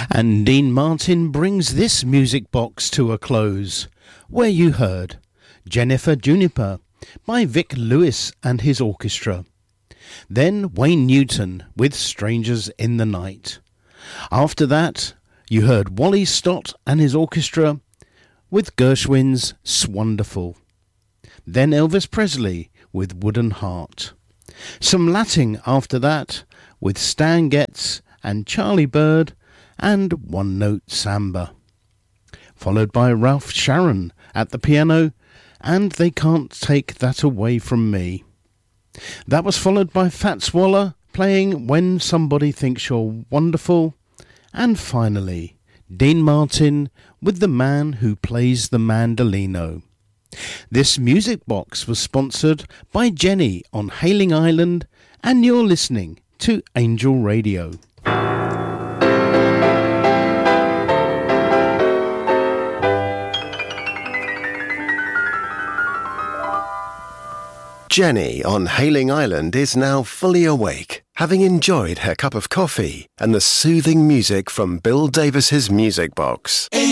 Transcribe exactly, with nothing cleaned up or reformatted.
And Dean Martin brings this music box to a close, where you heard Jennifer Juniper by Vic Lewis and his orchestra. Then Wayne Newton with Strangers in the Night. After that, you heard Wally Stott and his orchestra with Gershwin's Swonderful. Then Elvis Presley with Wooden Heart. Some Latin after that with Stan Getz and Charlie Bird and One Note Samba. Followed by Ralph Sharon at the piano and They Can't Take That Away From Me. That was followed by Fats Waller playing When Somebody Thinks You're Wonderful. And finally, Dean Martin with The Man Who Plays the Mandolino. This music box was sponsored by Jenny on Hailing Island, and you're listening to Angel Radio. Jenny on Hailing Island is now fully awake, having enjoyed her cup of coffee and the soothing music from Bill Davis's music box.